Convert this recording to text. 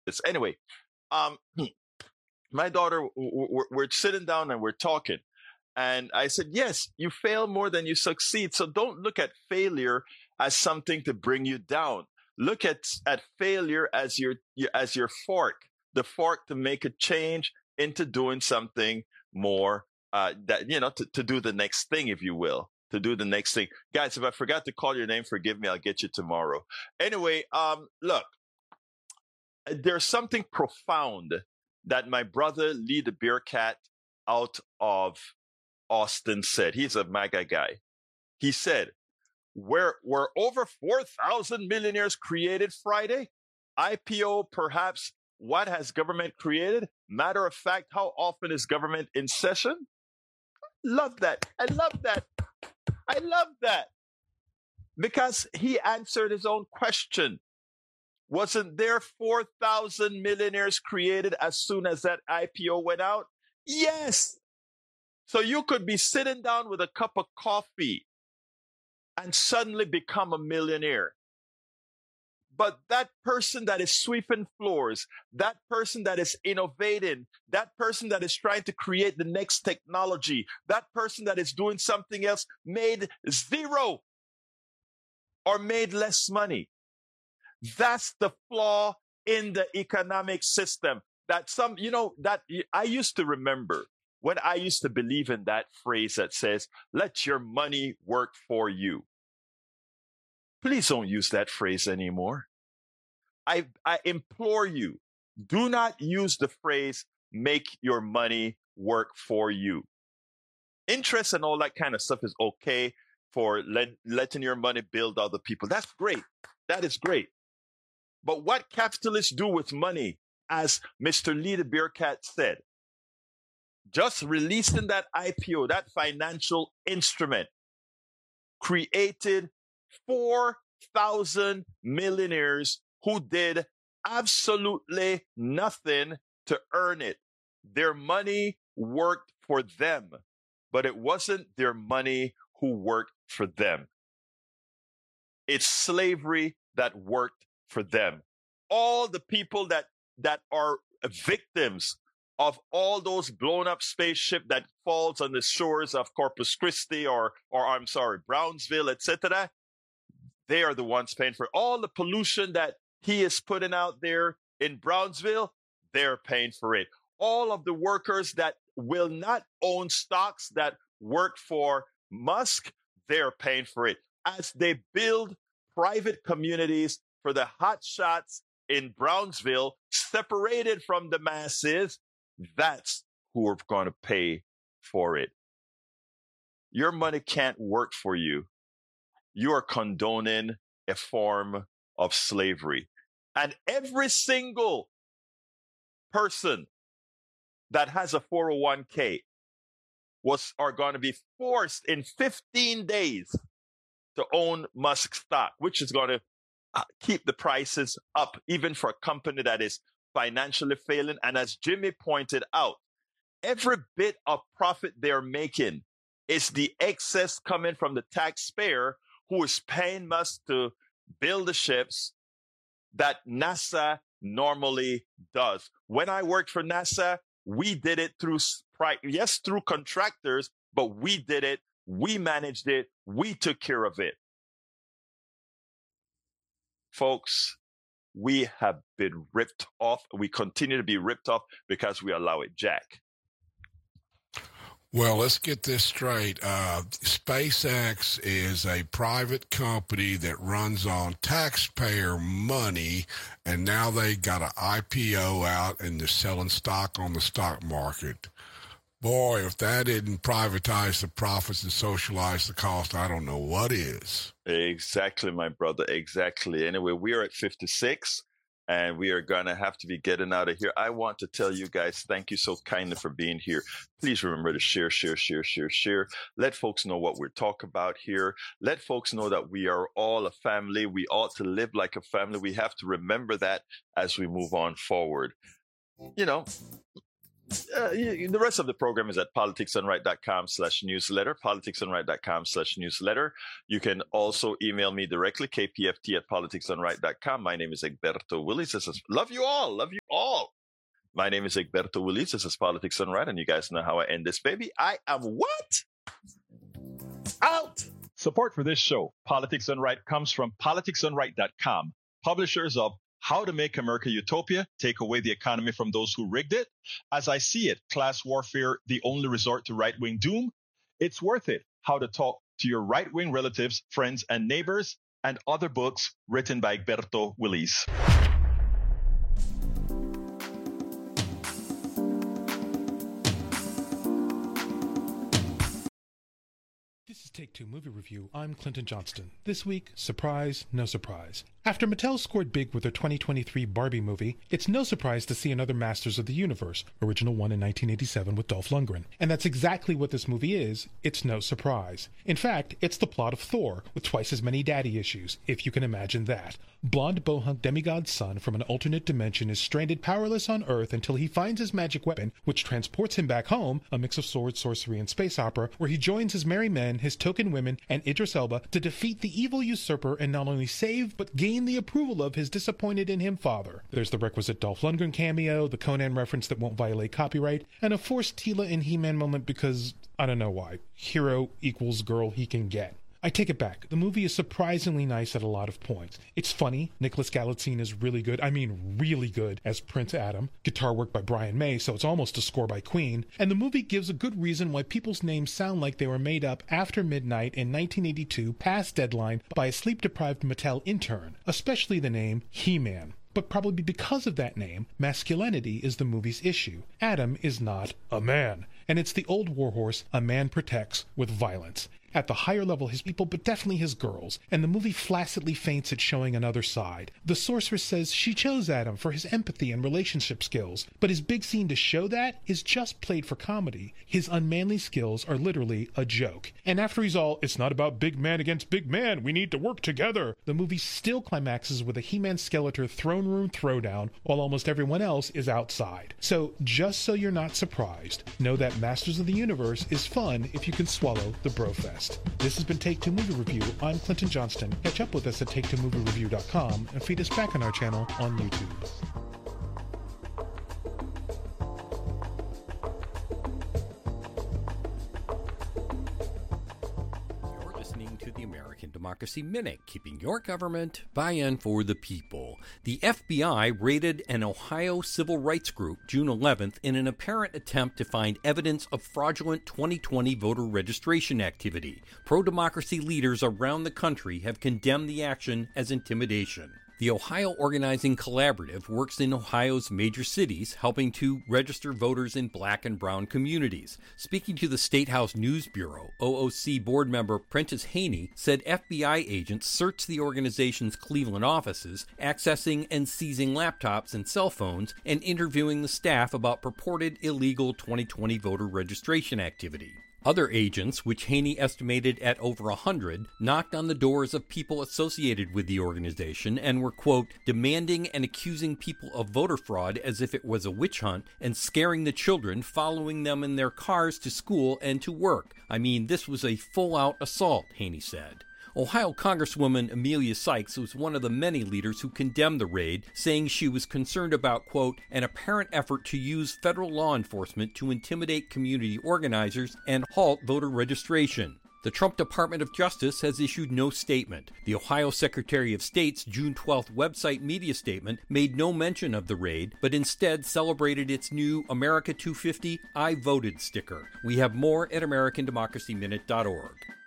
this. Anyway, um, my daughter, we're sitting down and we're talking. And I said, yes, you fail more than you succeed. So don't look at failure as something to bring you down. Look at failure as your fork, the fork to make a change into doing something more, that, to do the next thing, if you will, to do the next thing. Guys, if I forgot to call your name, forgive me. I'll get you tomorrow. Anyway, look, there's something profound that my brother Lee the Beer Cat out of Austin said. He's a MAGA guy. He said, were over 4,000 millionaires created Friday? IPO, perhaps. What has government created? Matter of fact, how often is government in session? Love that. I love that. I love that. Because he answered his own question. Wasn't there 4,000 millionaires created as soon as that IPO went out? Yes. So you could be sitting down with a cup of coffee and suddenly become a millionaire. But that person that is sweeping floors, that person that is innovating, that person that is trying to create the next technology, that person that is doing something else made zero or made less money. That's the flaw in the economic system. That I used to remember when I used to believe in that phrase that says, let your money work for you. Please don't use that phrase anymore. I implore you, do not use the phrase, make your money work for you. Interest and all that kind of stuff is okay for letting your money build other people. That's great. That is great. But what capitalists do with money, as Mr. Lee the Beer Cat said, just releasing that IPO, that financial instrument, created 4,000 millionaires who did absolutely nothing to earn it. Their money worked for them, but it wasn't their money who worked for them. It's slavery that worked for them. All the people that are victims of all those blown up spaceship that falls on the shores of Corpus Christi or Brownsville, etc. They are the ones paying for all the pollution that he is putting out there in Brownsville. They're paying for it. All of the workers that will not own stocks that work for Musk, they're paying for it. As they build private communities for the hotshots in Brownsville, separated from the masses, that's who are going to pay for it. Your money can't work for you. You are condoning a form of slavery. And every single person that has a 401k are going to be forced in 15 days to own Musk stock, which is going to keep the prices up, even for a company that is financially failing. And as Jimmy pointed out, every bit of profit they're making is the excess coming from the taxpayer who is paying Musk to build the ships that NASA normally does. When I worked for NASA, we did it through contractors, but we did it. We managed it. We took care of it. Folks, we have been ripped off. We continue to be ripped off because we allow it. Jack. Well, let's get this straight. SpaceX is a private company that runs on taxpayer money, and now they got an IPO out and they're selling stock on the stock market. Boy, if that didn't privatize the profits and socialize the cost, I don't know what is. Exactly, my brother. Exactly. Anyway, we are at 56. And we are going to have to be getting out of here. I want to tell you guys, thank you so kindly for being here. Please remember to share. Let folks know what we're talking about here. Let folks know that we are all a family. We ought to live like a family. We have to remember that as we move on forward. You know, the rest of the program is at politicsdoneright.com/newsletter, politicsdoneright.com/newsletter. You can also email me directly, kpft@politicsdoneright.com. My name is Egberto Willies. Love you all. Love you all. My name is Egberto Willies. This is Politics Done Right, and you guys know how I end this, baby. I am what? Out! Support for this show, Politics Done Right, comes from politicsdoneright.com, publishers of How to Make America Utopia, Take Away the Economy from Those Who Rigged It, As I See It, Class Warfare, The Only Resort to Right-Wing Doom, It's Worth It, How to Talk to Your Right-Wing Relatives, Friends, and Neighbors, and other books written by Egberto Willies. This is Take Two Movie Review. I'm Clinton Johnston. This week, surprise, no surprise. After Mattel scored big with their 2023 Barbie movie, it's no surprise to see another Masters of the Universe, original one in 1987 with Dolph Lundgren. And that's exactly what this movie is. It's no surprise. In fact, it's the plot of Thor, with twice as many daddy issues, if you can imagine that. Blonde bohunk demigod's son from an alternate dimension is stranded powerless on Earth until he finds his magic weapon, which transports him back home, a mix of sword, sorcery, and space opera, where he joins his merry men, his token women, and Idris Elba to defeat the evil usurper and not only save, but gain the approval of his disappointed-in-him father. There's the requisite Dolph Lundgren cameo, the Conan reference that won't violate copyright, and a forced Tila and He-Man moment because, I don't know why, hero equals girl he can get. I take it back. The movie is surprisingly nice at a lot of points. It's funny. Nicholas Galitzine is really good. I mean really good as Prince Adam. Guitar work by Brian May, so it's almost a score by Queen. And the movie gives a good reason why people's names sound like they were made up after midnight in 1982 past deadline by a sleep-deprived Mattel intern, especially the name He-Man. But probably because of that name, masculinity is the movie's issue. Adam is not a man. And it's the old warhorse, a man protects with violence. At the higher level, his people, but definitely his girls. And the movie flaccidly feints at showing another side. The sorceress says she chose Adam for his empathy and relationship skills. But his big scene to show that is just played for comedy. His unmanly skills are literally a joke. And after he's all, it's not about big man against big man, we need to work together, the movie still climaxes with a He-Man Skeletor throne room throwdown while almost everyone else is outside. So, just so you're not surprised, know that Masters of the Universe is fun if you can swallow the brofest. This has been Take Two Movie Review. I'm Clinton Johnston. Catch up with us at TakeTwoMovieReview.com and feed us back on our channel on YouTube. You're listening to the American Democracy Minute, keeping your government by and for the people. The FBI raided an Ohio civil rights group June 11th in an apparent attempt to find evidence of fraudulent 2020 voter registration activity. Pro-democracy leaders around the country have condemned the action as intimidation. The Ohio Organizing Collaborative works in Ohio's major cities, helping to register voters in black and brown communities. Speaking to the State House News Bureau, OOC board member Prentice Haney said FBI agents searched the organization's Cleveland offices, accessing and seizing laptops and cell phones, and interviewing the staff about purported illegal 2020 voter registration activity. Other agents, which Haney estimated at over 100, knocked on the doors of people associated with the organization and were, quote, demanding and accusing people of voter fraud as if it was a witch hunt and scaring the children, following them in their cars to school and to work. I mean, this was a full-out assault, Haney said. Ohio Congresswoman Amelia Sykes was one of the many leaders who condemned the raid, saying she was concerned about, quote, an apparent effort to use federal law enforcement to intimidate community organizers and halt voter registration. The Trump Department of Justice has issued no statement. The Ohio Secretary of State's June 12th website media statement made no mention of the raid, but instead celebrated its new America 250 I Voted sticker. We have more at AmericanDemocracyMinute.org.